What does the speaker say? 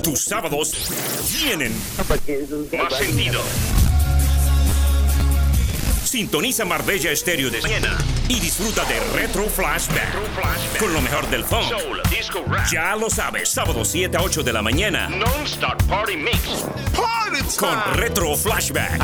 Tus sábados tienen más sentido. Sintoniza Marbella Estéreo de mañana y disfruta de Retro Flashback con lo mejor del funk, soul, disco, rap. Ya lo sabes, sábado 7 a 8 de la mañana. Non-stop party mix. Con Retro Flashback.